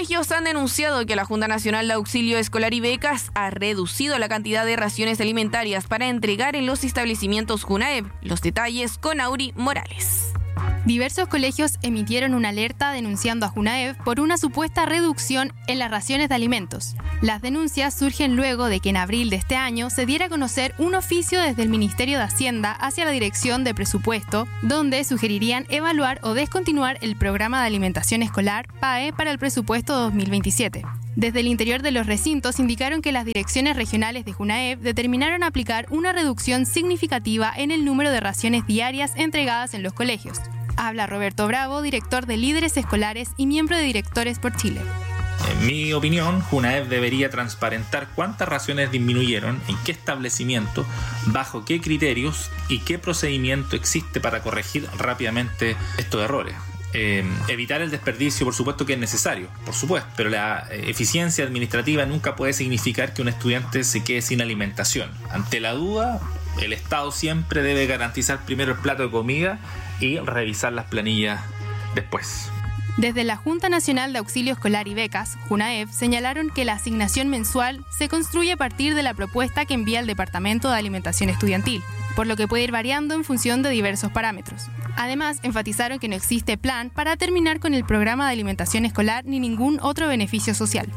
colegios han denunciado que la Junta Nacional de Auxilio Escolar y Becas ha reducido la cantidad de raciones alimentarias para entregar en los establecimientos JUNAEV. Los detalles con Auri Morales. Diversos colegios emitieron una alerta denunciando a JUNAEV por una supuesta reducción en las raciones de alimentos. Las denuncias surgen luego de que en abril de este año se diera a conocer un oficio desde el Ministerio de Hacienda hacia la Dirección de Presupuesto, donde sugerirían evaluar o descontinuar el programa de alimentación escolar PAE para el presupuesto 2027. Desde el interior de los recintos indicaron que las direcciones regionales de JUNAEV determinaron aplicar una reducción significativa en el número de raciones diarias entregadas en los colegios. Habla Roberto Bravo, director de Líderes Escolares y miembro de Directores por Chile. En mi opinión, JUNAEV debería transparentar cuántas raciones disminuyeron, en qué establecimiento, bajo qué criterios y qué procedimiento existe para corregir rápidamente estos errores. Evitar el desperdicio, por supuesto que es necesario, por supuesto, pero la eficiencia administrativa nunca puede significar que un estudiante se quede sin alimentación. Ante la duda, el Estado siempre debe garantizar primero el plato de comida y revisar las planillas después. Desde la Junta Nacional de Auxilio Escolar y Becas, JUNAEV, señalaron que la asignación mensual se construye a partir de la propuesta que envía el Departamento de Alimentación Estudiantil, por lo que puede ir variando en función de diversos parámetros. Además, enfatizaron que no existe plan para terminar con el programa de alimentación escolar ni ningún otro beneficio social.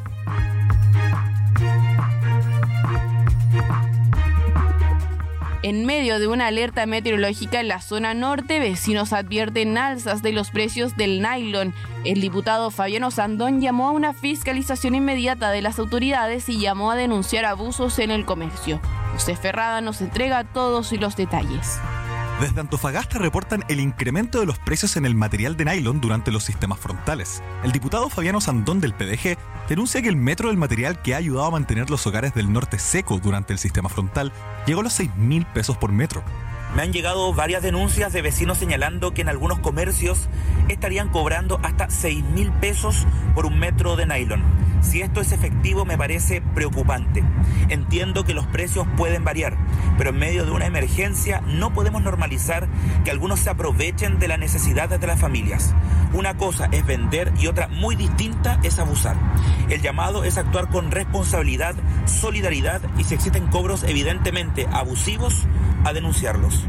En medio de una alerta meteorológica en la zona norte, vecinos advierten alzas de los precios del nylon. El diputado Fabiano Sandón llamó a una fiscalización inmediata de las autoridades y llamó a denunciar abusos en el comercio. José Ferrada nos entrega todos los detalles. Desde Antofagasta reportan el incremento de los precios en el material de nylon durante los sistemas frontales. El diputado Fabiano Sandón del PDG denuncia que el metro del material que ha ayudado a mantener los hogares del norte seco durante el sistema frontal llegó a los 6.000 pesos por metro. Me han llegado varias denuncias de vecinos señalando que en algunos comercios estarían cobrando hasta 6.000 pesos por un metro de nylon. Si esto es efectivo, me parece preocupante. Entiendo que los precios pueden variar, pero en medio de una emergencia no podemos normalizar que algunos se aprovechen de las necesidades de las familias. Una cosa es vender y otra muy distinta es abusar. El llamado es actuar con responsabilidad, solidaridad y si existen cobros evidentemente abusivos, a denunciarlos.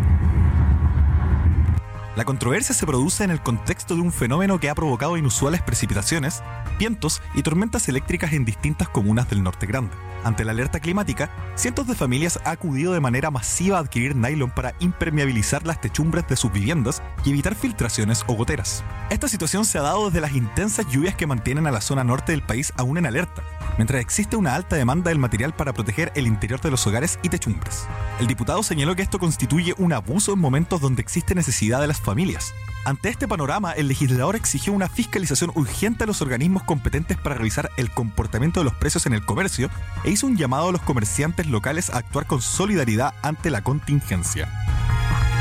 La controversia se produce en el contexto de un fenómeno que ha provocado inusuales precipitaciones, vientos y tormentas eléctricas en distintas comunas del Norte Grande. Ante la alerta climática, cientos de familias han acudido de manera masiva a adquirir nylon para impermeabilizar las techumbres de sus viviendas y evitar filtraciones o goteras. Esta situación se ha dado desde las intensas lluvias que mantienen a la zona norte del país aún en alerta, mientras existe una alta demanda del material para proteger el interior de los hogares y techumbres. El diputado señaló que esto constituye un abuso en momentos donde existe necesidad de las familias. Ante este panorama, el legislador exigió una fiscalización urgente a los organismos competentes para revisar el comportamiento de los precios en el comercio e hizo un llamado a los comerciantes locales a actuar con solidaridad ante la contingencia.